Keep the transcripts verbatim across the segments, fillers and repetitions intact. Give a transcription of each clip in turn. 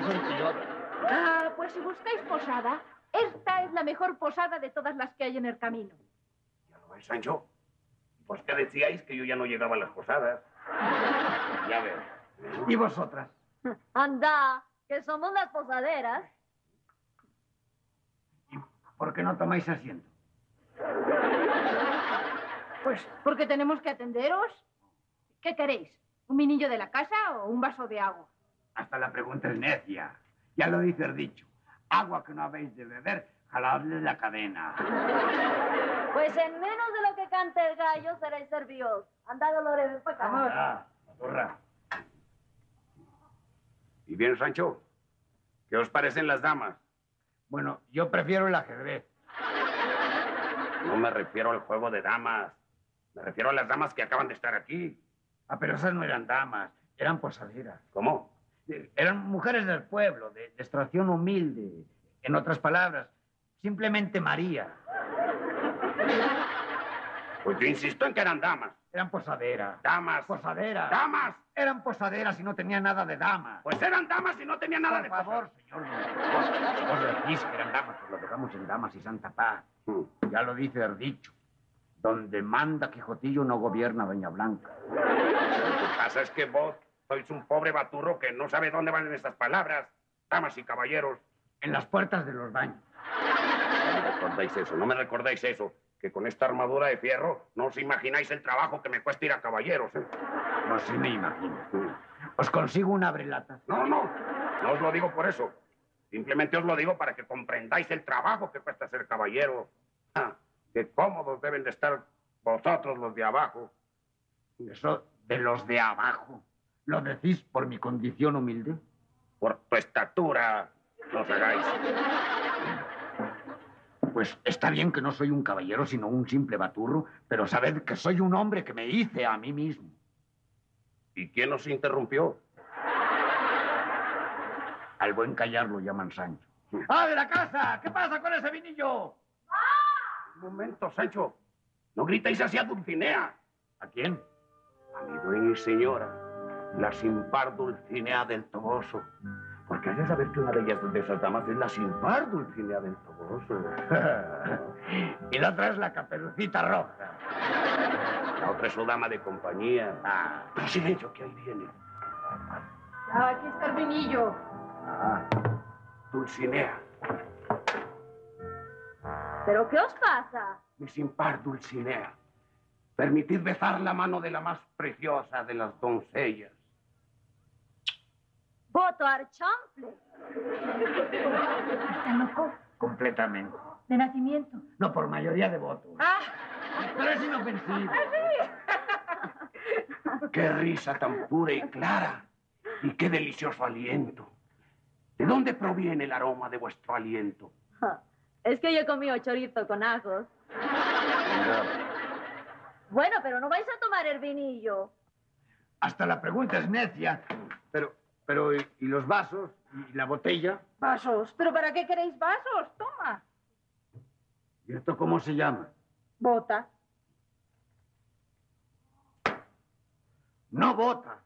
soy yo. Ah, pues si buscáis posada, esta es la mejor posada de todas las que hay en el camino. ¿Ya lo ves, Sancho? Pues que decíais que yo ya no llegaba a las posadas. Ya ves. ¿Y vosotras? Anda, que somos las posaderas. ¿Y por qué no tomáis asiento? Pues porque tenemos que atenderos. ¿Qué queréis? ¿Un minillo de la casa o un vaso de agua? Hasta la pregunta es necia. Ya lo dice el dicho. Agua que no habéis de beber, jaladle la cadena. Pues en menos de lo que cante el gallo seréis servidos. Anda, Dolores, ven para acá. Ah, zorra. ¿Y bien, Sancho? ¿Qué os parecen las damas? Bueno, yo prefiero el ajedrez. No me refiero al juego de damas. Me refiero a las damas que acaban de estar aquí. Ah, pero esas no eran damas, eran posaderas. ¿Cómo? Eh, Eran mujeres del pueblo, de, de extracción humilde. En otras palabras, simplemente María. Pues yo insisto en que eran damas. Eran posaderas. Damas. Posaderas. ¡Damas! Eran posaderas y no tenían nada de damas. Pues eran damas y no tenían nada Por de favor, cosas. señor. Vos, vos decís que eran damas, pues lo dejamos en damas y santa paz. Hmm. Ya lo dice el dicho. Donde manda Quijotillo no gobierna Doña Blanca. Lo que pasa es que vos sois un pobre baturro que no sabe dónde van estas palabras. Damas y caballeros. En las puertas de los baños. No me recordáis eso, no me recordáis eso. Que con esta armadura de fierro no os imagináis el trabajo que me cuesta ir a caballeros, ¿eh? No, sí me imagino. Hmm. Os consigo una abrelata. No, no, no os lo digo por eso. Simplemente os lo digo para que comprendáis el trabajo que cuesta ser caballero. Ah, qué cómodos deben de estar vosotros los de abajo. Eso de los de abajo. ¿Lo decís por mi condición humilde? Por tu estatura, no os hagáis. Pues está bien que no soy un caballero, sino un simple baturro, pero sabed que soy un hombre que me hice a mí mismo. ¿Y quién os interrumpió? Al buen callar lo llaman Sancho. ¡Ah, de la casa! ¿Qué pasa con ese vinillo? Un momento, Sancho. No gritéis así a Dulcinea. ¿A quién? A mi dueña y señora, la sin par Dulcinea del Toboso. Porque has de saber que una de ellas, de esas damas, es la sin par Dulcinea del Toboso. Y la otra es la Caperucita Roja. La otra es su dama de compañía. Ah, Pero silencio, que ahí viene. Ah, aquí está el vinillo. Ah, Dulcinea, ¿Pero qué os pasa? mi sin par Dulcinea. Permitid besar la mano de la más preciosa de las doncellas. Voto al chanfle. ¿Está loco? completamente. ¿De nacimiento? No, por mayoría de votos. Ah, Pero es inofensivo. ¡Qué risa tan pura y clara! ¡Y qué delicioso aliento! ¿De dónde proviene el aroma de vuestro aliento? Es que yo he comido chorizo con ajos. Bueno, pero no vais a tomar el vinillo. Hasta la pregunta es necia. Pero, pero, ¿y, y los vasos? ¿Y la botella? vasos. ¿Pero para qué queréis vasos? Toma. ¿Y esto cómo se llama? Bota. No bota.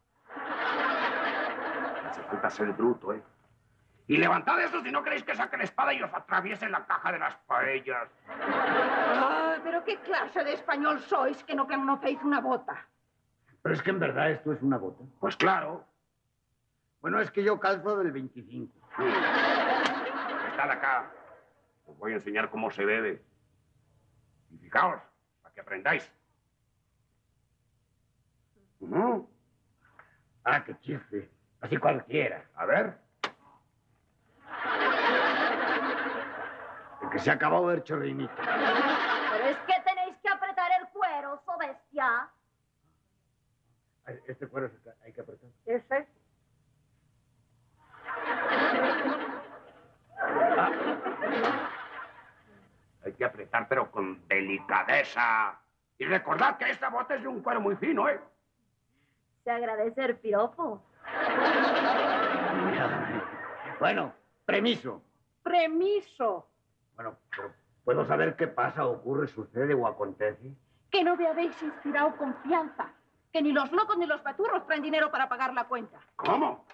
Hace falta ser bruto, ¿eh? Y levantad eso si no queréis que saque la espada y os atraviese la caja de las paellas. Ah, pero qué clase de español sois que no conocéis una bota. Pero es que en verdad esto es una bota. Pues claro. Bueno, es que yo calzo del veinticinco. Sí. Estad acá. Os voy a enseñar cómo se bebe. Y fijaos, para que aprendáis. Uh-huh. Ah, qué chiste. Así cualquiera. A ver. El que se ha acabado el chorrinito. Pero es que tenéis que apretar el cuero, so bestia. Este cuero se- hay que apretar. ¿Ese? Ah, Hay que apretar, pero con delicadeza. Y recordad que esta bota es de un cuero muy fino, ¿eh? Se agradece el piropo. bueno, premiso. Premiso. Bueno, pero ¿puedo saber qué pasa, ocurre, sucede o acontece? Que no me habéis inspirado confianza. Que ni los locos ni los paturros traen dinero para pagar la cuenta. ¿Cómo?